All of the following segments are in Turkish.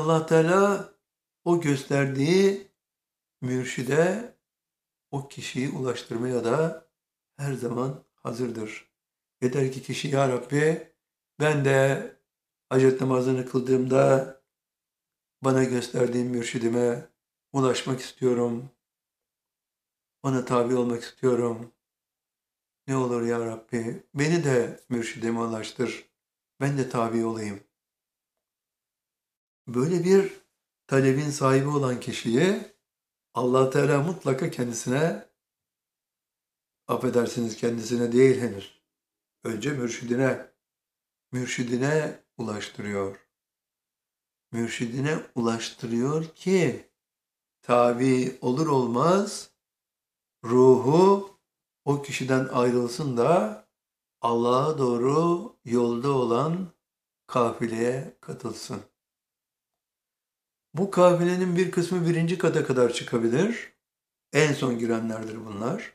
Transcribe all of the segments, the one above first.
Allah Teala o gösterdiği mürşide o kişiyi ulaştırmaya da her zaman hazırdır. Yeter ki kişi ya Rabbi ben de hacet namazını kıldığımda bana gösterdiğin mürşidime ulaşmak istiyorum. Ona tabi olmak istiyorum. Ne olur ya Rabbi beni de mürşidime ulaştır. Ben de tabi olayım. Böyle bir talebin sahibi olan kişiyi Allah Teala mutlaka kendisine, affedersiniz kendisine değil henüz, önce mürşidine ulaştırıyor. Mürşidine ulaştırıyor ki tabi olur olmaz ruhu o kişiden ayrılsın da Allah'a doğru yolda olan kafileye katılsın. Bu kafilenin bir kısmı birinci kata kadar çıkabilir. En son girenlerdir bunlar.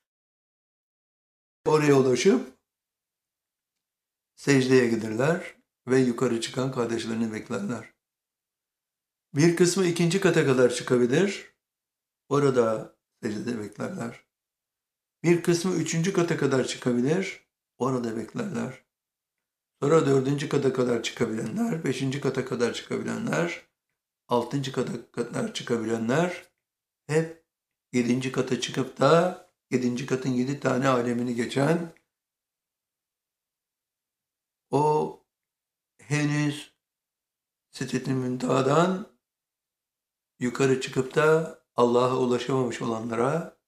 Oraya ulaşıp secdeye giderler ve yukarı çıkan kardeşlerini beklerler. Bir kısmı ikinci kata kadar çıkabilir. Orada secdede beklerler. Bir kısmı üçüncü kata kadar çıkabilir. Orada beklerler. Sonra dördüncü kata kadar çıkabilenler, beşinci kata kadar çıkabilenler, altıncı kata kadar çıkabilenler hep yedinci kata çıkıp da yedinci katın 7 tane alemini geçen o henüz Sidret-i Münteha'dan yukarı çıkıp da Allah'a ulaşamamış olanlara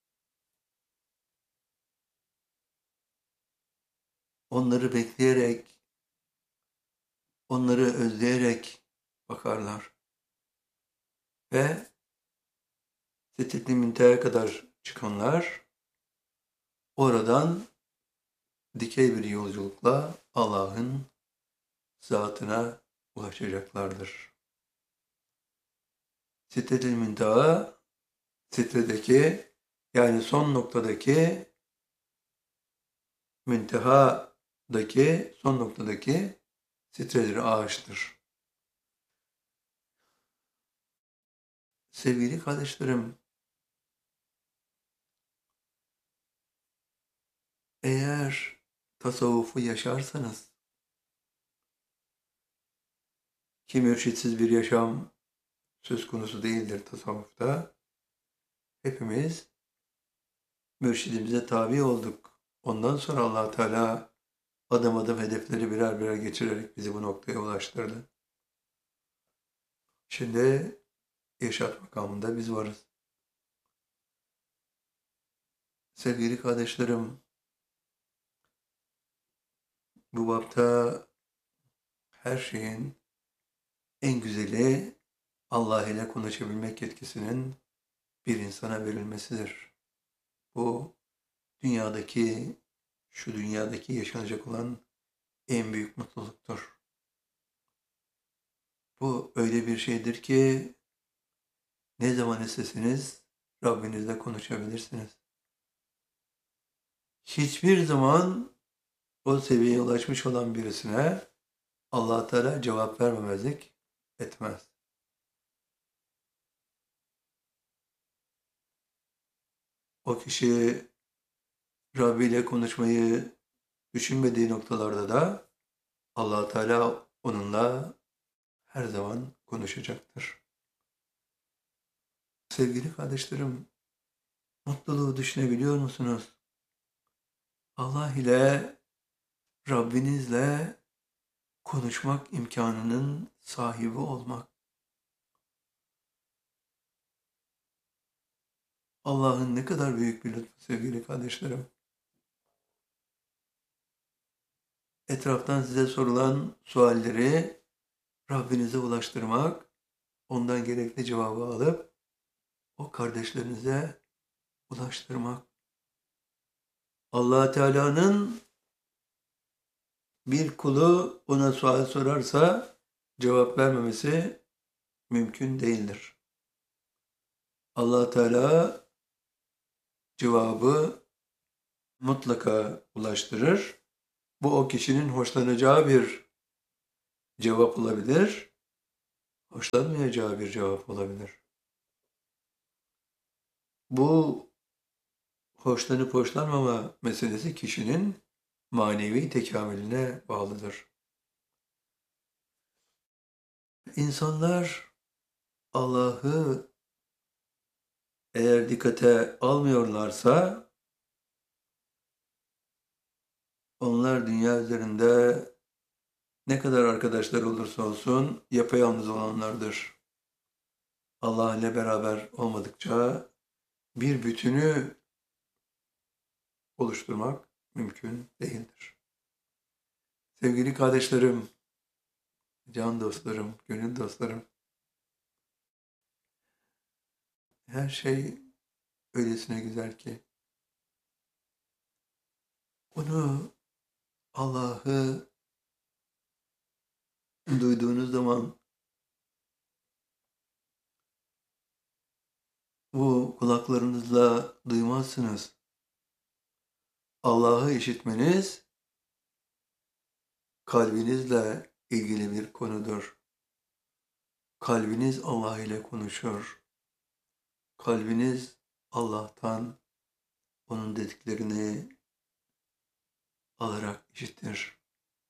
onları bekleyerek, onları özleyerek bakarlar. Ve Sidret-i Münteha'ya kadar çıkanlar oradan dikey bir yolculukla Allah'ın zatına ulaşacaklardır. Sidret-i Münteha, sitredeki yani son noktadaki müntehadaki son noktadaki sitredir, ağaçtır. Sevgili kardeşlerim, eğer tasavvufu yaşarsanız ki mürşitsiz bir yaşam söz konusu değildir tasavvufta. Hepimiz mürşidimize tabi olduk. Ondan sonra Allah Teala adım adım hedefleri birer birer geçirerek bizi bu noktaya ulaştırdı. Şimdi irşad makamında biz varız. Sevgili kardeşlerim, bu bapta her şeyin en güzeli Allah ile konuşabilmek yetkisinin bir insana verilmesidir. Bu şu dünyadaki yaşanacak olan en büyük mutluluktur. Bu öyle bir şeydir ki ne zaman isteseniz Rabbinizle konuşabilirsiniz. Hiçbir zaman o seviyeye ulaşmış olan birisine Allah Teala cevap vermemezlik etmez. O kişi Rabbi ile konuşmayı düşünmediği noktalarda da Allah Teala onunla her zaman konuşacaktır. Sevgili kardeşlerim, mutluluğu düşünebiliyor musunuz? Allah ile, Rabbinizle konuşmak imkanının sahibi olmak. Allah'ın ne kadar büyük bir lütfu sevgili kardeşlerim. Etraftan size sorulan sualleri Rabbinize ulaştırmak, ondan gerekli cevabı alıp o kardeşlerinize ulaştırmak. Allah Teala'nın bir kulu ona sual sorarsa cevap vermemesi mümkün değildir. Allah Teala cevabı mutlaka ulaştırır. Bu o kişinin hoşlanacağı bir cevap olabilir. hoşlanmayacağı bir cevap olabilir. Bu hoşlanıp hoşlanmama meselesi kişinin manevi tekamülüne bağlıdır. İnsanlar Allah'ı eğer dikkate almıyorlarsa onlar dünya üzerinde ne kadar arkadaşlar olursa olsun yapayalnız olanlardır. Allah ile beraber olmadıkça bir bütünü oluşturmak mümkün değildir. Sevgili kardeşlerim, can dostlarım, gönül dostlarım, her şey öylesine güzel ki onu Allah'ı duyduğunuz zaman bu kulaklarınızla duymazsınız. Allah'ı işitmeniz kalbinizle ilgili bir konudur. Kalbiniz Allah ile konuşur. Kalbiniz Allah'tan onun dediklerini alarak işitir.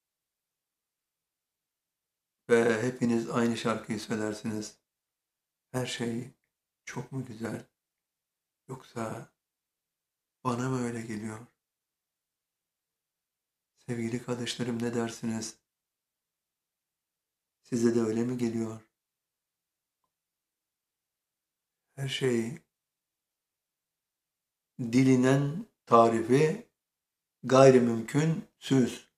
Ve hepiniz aynı şarkıyı söylersiniz. Her şey çok mu güzel? Yoksa bana mı öyle geliyor? Sevgili kardeşlerim ne dersiniz? Size de öyle mi geliyor? Her şey dilinen tarifi gayrimümkün söz.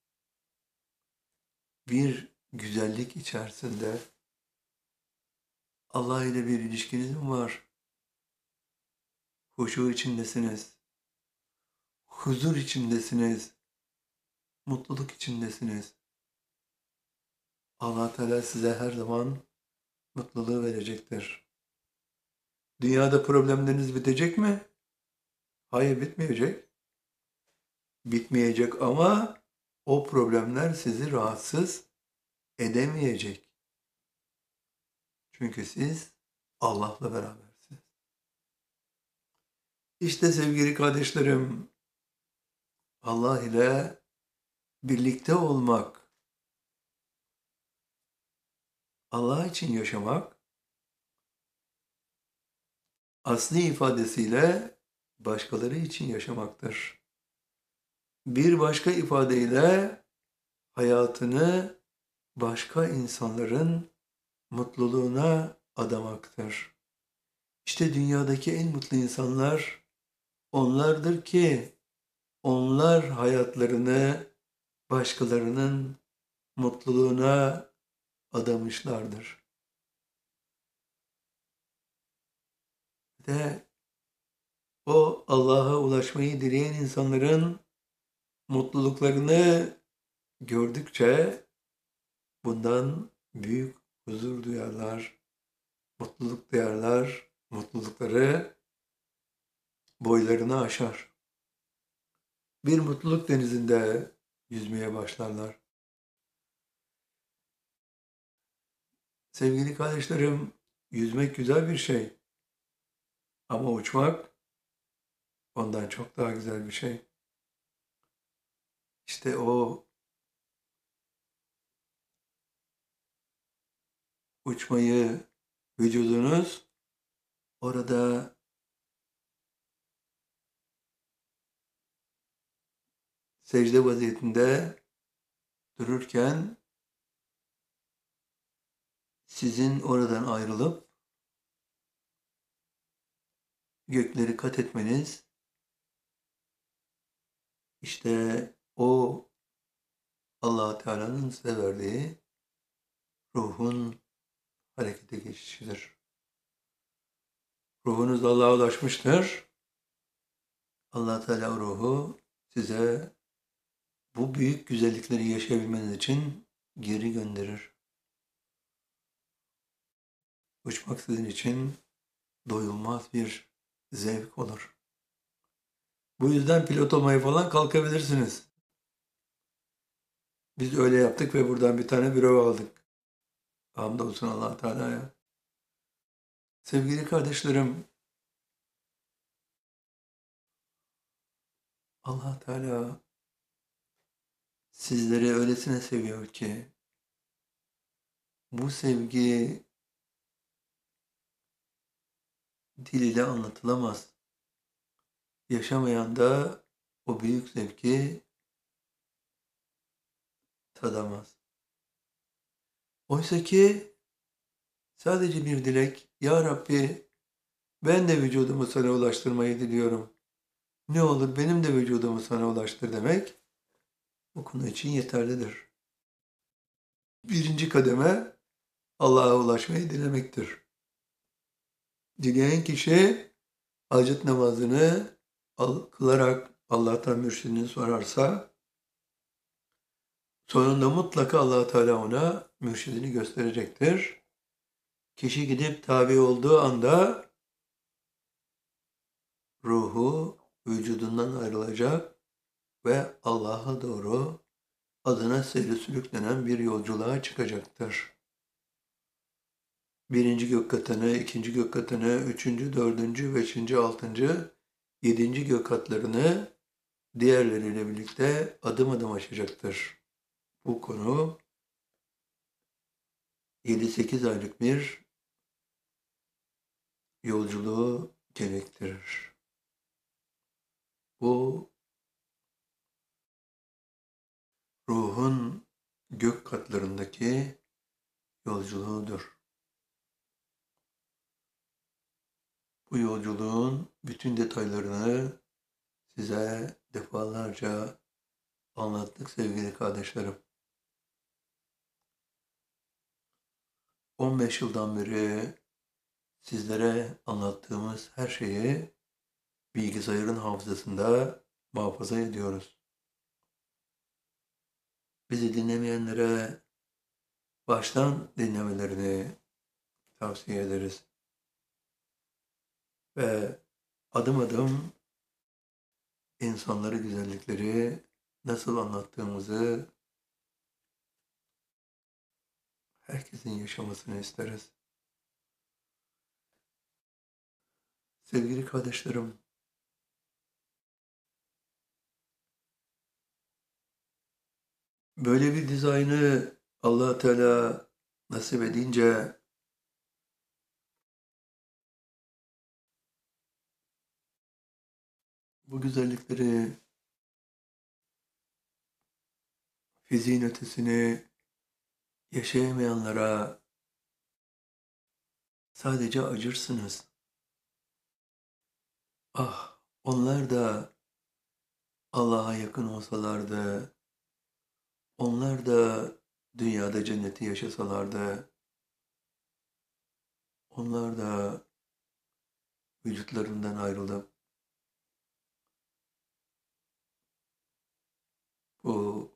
Bir güzellik içerisinde Allah ile bir ilişkiniz mi var? Huşu içindesiniz. Huzur içindesiniz. Mutluluk içindesiniz. Allah Teala size her zaman mutluluğu verecektir. Dünyada problemleriniz bitecek mi? Hayır, bitmeyecek. Bitmeyecek ama o problemler sizi rahatsız edemeyecek. Çünkü siz Allah'la berabersiniz. İşte sevgili kardeşlerim, Allah ile birlikte olmak, Allah için yaşamak, asli ifadesiyle başkaları için yaşamaktır. Bir başka ifadeyle hayatını başka insanların mutluluğuna adamaktır. İşte dünyadaki en mutlu insanlar onlardır ki onlar hayatlarını başkalarının mutluluğuna adamışlardır. Ve o Allah'a ulaşmayı dileyen insanların mutluluklarını gördükçe bundan büyük huzur duyarlar, mutluluk duyarlar, mutlulukları boylarını aşar. Bir mutluluk denizinde yüzmeye başlarlar. Sevgili kardeşlerim, yüzmek güzel bir şey. Ama uçmak ondan çok daha güzel bir şey. İşte o uçmayı vücudunuz orada secde vaziyetinde dururken sizin oradan ayrılıp gökleri kat etmeniz işte o Allah Teala'nın size verdiği ruhun harekete geçişidir. Ruhunuz Allah'a ulaşmıştır. Allah Teala ruhu size bu büyük güzellikleri yaşayabilmeniz için geri gönderir. Uçmak sizin için doyulmaz bir zevk olur. Bu yüzden pilot olmaya falan kalkabilirsiniz. Biz öyle yaptık ve buradan bir tane büro aldık. Hamdolsun Allah Teala'ya. Sevgili kardeşlerim, Allah Teala sizleri öylesine seviyor ki bu sevgi dil ile anlatılamaz. Yaşamayan da o büyük zevki tadamaz. Oysa ki sadece bir dilek, Ya Rabbi ben de vücudumu sana ulaştırmayı diliyorum. Ne olur benim de vücudumu sana ulaştır demek bu konu için yeterlidir. Birinci kademe Allah'a ulaşmayı dilemektir. Dileyen kişi hacet namazını kılarak Allah'tan mürşidini sorarsa sonunda mutlaka Allah Teala ona mürşidini gösterecektir. Kişi gidip tabi olduğu anda ruhu vücudundan ayrılacak ve Allah'a doğru adına seyri sülüklenen bir yolculuğa çıkacaktır. Birinci gök katını, ikinci gök katını, üçüncü, dördüncü, beşinci, altıncı, yedinci gök katlarını diğerleriyle birlikte adım adım aşacaktır. Bu konu 7-8 aylık bir yolculuğu gerektirir. Bu ruhun gök katlarındaki yolculuğudur. Bu yolculuğun bütün detaylarını size defalarca anlattık sevgili kardeşlerim. 15 yıldan beri sizlere anlattığımız her şeyi bilgisayarın hafızasında muhafaza ediyoruz. Bizi dinlemeyenlere baştan dinlemelerini tavsiye ederiz. Ve adım adım insanları, güzellikleri nasıl anlattığımızı herkesin yaşamasını isteriz. Sevgili kardeşlerim, böyle bir dizaynı Allah Teala nasip edince bu güzellikleri, fiziğin ötesini yaşayamayanlara sadece acırsınız. Ah, onlar da Allah'a yakın olsalardı, onlar da dünyada cenneti yaşasalardı, onlar da vücutlarından ayrılıp bu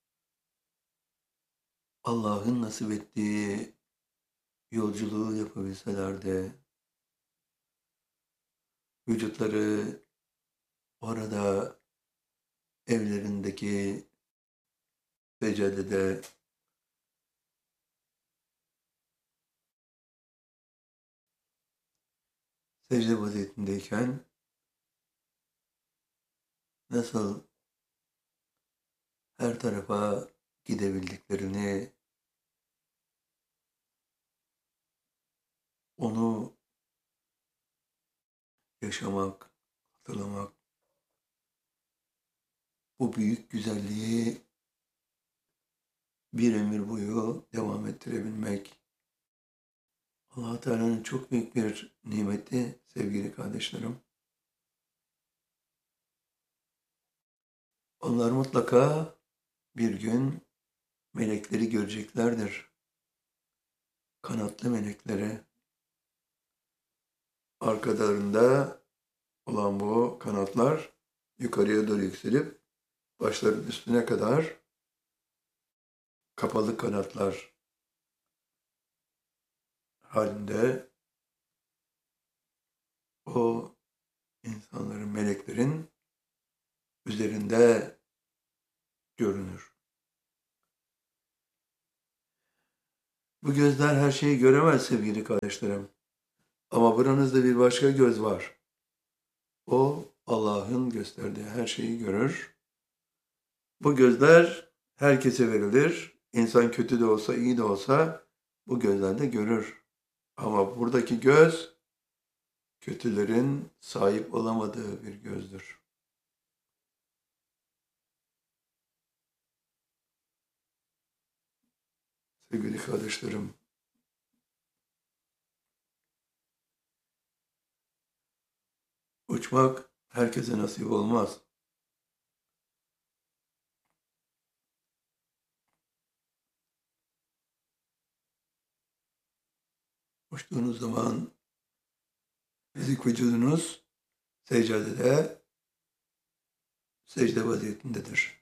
Allah'ın nasip ettiği yolculuğu yapabilselerdi, vücutları orada evlerindeki secdede secde vaziyetindeyken nasıl her tarafa gidebildiklerini, onu yaşamak, hatırlamak, bu büyük güzelliği bir ömür boyu devam ettirebilmek, Allah Teala'nın çok büyük bir nimeti sevgili kardeşlerim. Onlar mutlaka bir gün melekleri göreceklerdir. Kanatlı melekleri. Arkalarında olan bu kanatlar yukarıya doğru yükselip başların üstüne kadar kapalı kanatlar halinde o insanların, meleklerin üzerinde görünür. Bu gözler her şeyi göremez sevgili kardeşlerim. Ama buranızda bir başka göz var. O Allah'ın gösterdiği her şeyi görür. Bu gözler herkese verilir. İnsan kötü de olsa, iyi de olsa bu gözler de görür. Ama buradaki göz kötülerin sahip olamadığı bir gözdür. Sevgili kardeşlerim, uçmak herkese nasip olmaz. Uçtuğunuz zaman fizik vücudunuz secde vaziyetindedir.